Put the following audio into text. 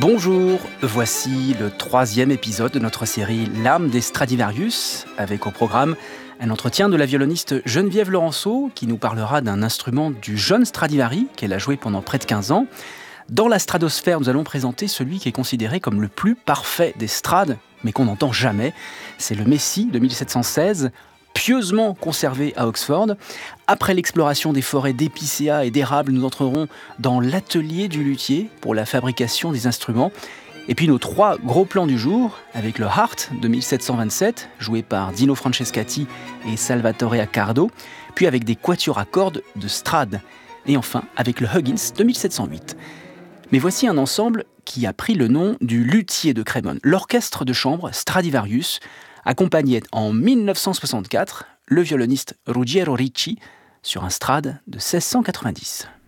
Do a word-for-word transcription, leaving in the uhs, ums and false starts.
Bonjour, voici le troisième épisode de notre série L'âme des Stradivarius, avec au programme un entretien de la violoniste Geneviève Laurenceau qui nous parlera d'un instrument du jeune Stradivari qu'elle a joué pendant près de quinze ans. Dans la stradosphère, nous allons présenter celui qui est considéré comme le plus parfait des strades, mais qu'on n'entend jamais. C'est le Messie de mille sept cent seize, pieusement conservé à Oxford. Après l'exploration des forêts d'épicéas et d'érables, nous entrerons dans l'atelier du luthier pour la fabrication des instruments. Et puis nos trois gros plans du jour, avec le Hart de mille sept cent vingt-sept, joué par Dino Francescatti et Salvatore Accardo, puis avec des quatuors à cordes de Strad, et enfin avec le Huggins de mille sept cent huit. Mais voici un ensemble qui a pris le nom du luthier de Crémone. L'orchestre de chambre Stradivarius accompagnait en dix-neuf cent soixante-quatre le violoniste Ruggiero Ricci sur un Strad de seize cent quatre-vingt-dix.